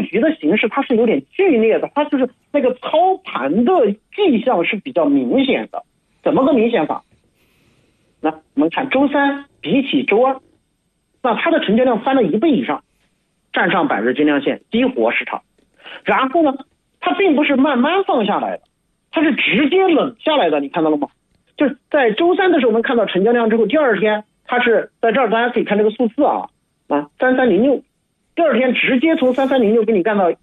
局的形式它是有点剧烈的，它就是那个操盘的迹象是比较明显的。怎么个明显法？那我们看周三比起周二，那它的成交量翻了1倍以上，站上百日均量线，激活市场。然后呢，它并不是慢慢放下来的，它是直接冷下来的，你看到了吗？就是在周三的时候我们看到成交量之后，第二天它是在这儿，大家可以看这个数字啊，3306，第二天直接从3306给你干到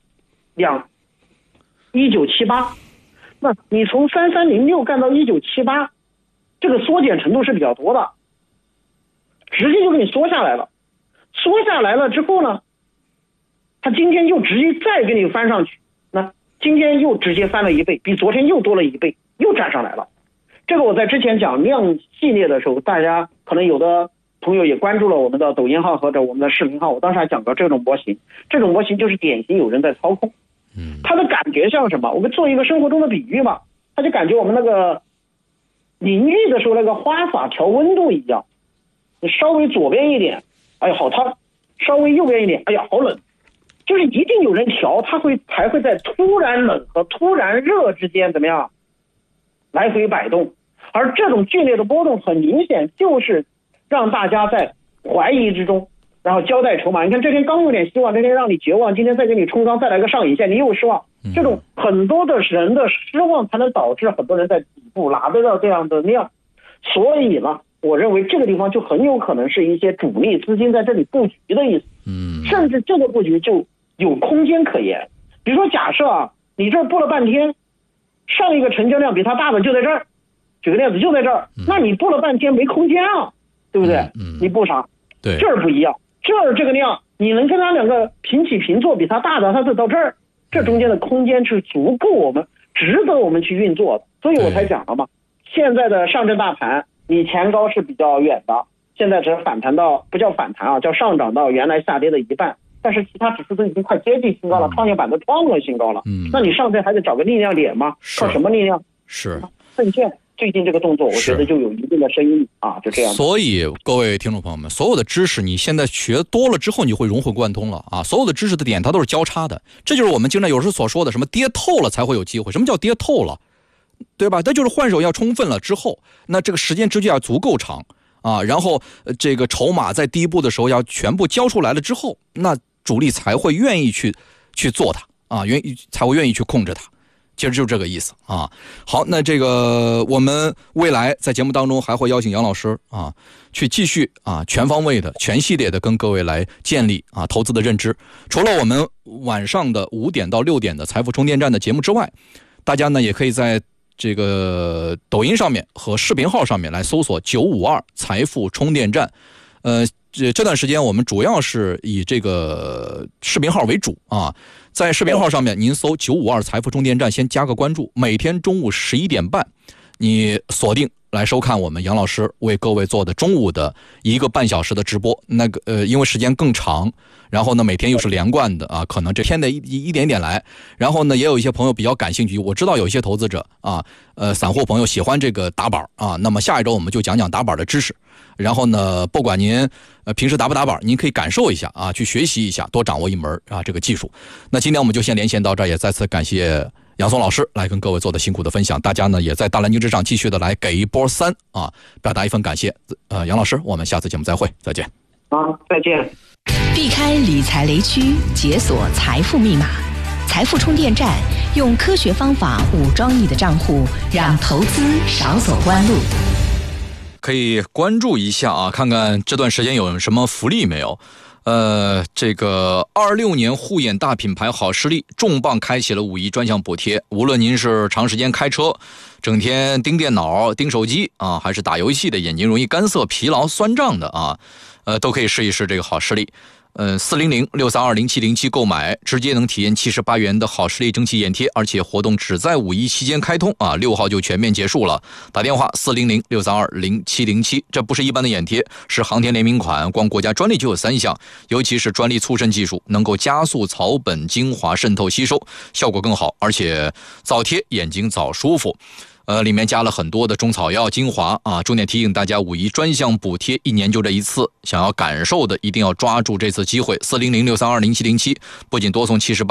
1978，那你从3306干到1978，这个缩减程度是比较多的，直接就给你缩下来了。缩下来了之后呢，它今天又直接再给你翻上去，那今天又直接翻了1倍，比昨天又多了1倍，又站上来了。这个我在之前讲量系列的时候，大家可能有的朋友也关注了我们的抖音号或者我们的视频号，我当时还讲过这种模型。这种模型就是典型有人在操控。它的感觉像什么？我们做一个生活中的比喻嘛，它就感觉我们那个淋浴的时候那个花洒调温度一样，你稍微左边一点，哎呀好烫；稍微右边一点，哎呀好冷。就是一定有人调，它才会在突然冷和突然热之间怎么样来回摆动。而这种剧烈的波动很明显就是让大家在怀疑之中，然后交代筹码。你看这天刚有点希望，这天让你绝望，今天再给你冲高，再来个上影线，你又失望。这种很多的人的失望才能导致很多人在底部拿得到这样的量。所以呢，我认为这个地方就很有可能是一些主力资金在这里布局的意思。甚至这个布局就有空间可言。比如说假设啊，你这布了半天，上一个成交量比它大的就在这儿，举个例子就在这儿，那你布了半天没空间啊，对不对？你布啥？ 对， 这儿不一样，这儿这个量你能跟它两个平起平坐，比它大的它是到这儿，这中间的空间是足够我们值得我们去运作的。所以我才讲了嘛，现在的上证大盘离前高是比较远的，现在只反弹到，不叫反弹啊，叫上涨到原来下跌的一半，但是其他指数都已经快接近新高了，创业板都创了新高了。那你上证还得找个力量点吗？靠什么力量？ 是证券最近这个动作，我觉得就有一定的深意啊，就这样。 所以各位听众朋友们，所有的知识你现在学多了之后，你会融会贯通了啊！所有的知识的点它都是交叉的，这就是我们经常有时候所说的什么跌透了才会有机会。什么叫跌透了？对吧？那就是换手要充分了之后，那这个时间之距要足够长啊，然后这个筹码在第一步的时候要全部交出来了之后，那主力才会愿意去做它啊，才会愿意去控制它。其实就是这个意思啊。好，那这个我们未来在节目当中还会邀请杨老师啊，去继续啊全方位的、全系列的跟各位来建立啊投资的认知。除了我们晚上的5点到6点的财富充电站的节目之外，大家呢也可以在这个抖音上面和视频号上面来搜索952财富充电站。这段时间我们主要是以这个视频号为主啊，在视频号上面您搜952财富充电站，先加个关注，每天中午11点半你锁定来收看我们杨老师为各位做的中午的1个半小时的直播。那个因为时间更长，然后呢每天又是连贯的啊，可能这天的一点点来，然后呢也有一些朋友比较感兴趣，我知道有一些投资者啊散户朋友喜欢这个打板啊，那么下一周我们就讲讲打板的知识。然后呢不管您平时打不打板，您可以感受一下啊，去学习一下，多掌握一门啊这个技术。那今天我们就先连线到这儿，也再次感谢杨松老师来跟各位做的辛苦的分享，大家呢也在大蓝鲸之上继续的来给一波3啊，表达一份感谢。杨老师，我们下次节目再会，再见。 好，再见。 避开理财雷区，解锁财富密码。财富充电站用科学方法武装你的账户，让投资少走弯路。 可以关注一下啊，看看这段时间有什么福利没有。这个26年护眼大品牌好视力重磅开启了5一专项补贴，无论您是长时间开车，整天盯电脑、盯手机啊，还是打游戏的，眼睛容易干涩、疲劳、酸胀的啊，都可以试一试这个好视力。400-632-0707购买，直接能体验78元的好视力蒸汽眼贴，而且活动只在5一期间开通啊，6号就全面结束了。打电话400-632-0707，这不是一般的眼贴，是航天联名款，光国家专利就有3项，尤其是专利促渗技术，能够加速草本精华渗透吸收，效果更好，而且早贴眼睛早舒服。里面加了很多的中草药精华啊，重点提醒大家5一专项补贴1年就这一次，想要感受的一定要抓住这次机会。400-632-0707，不仅多送78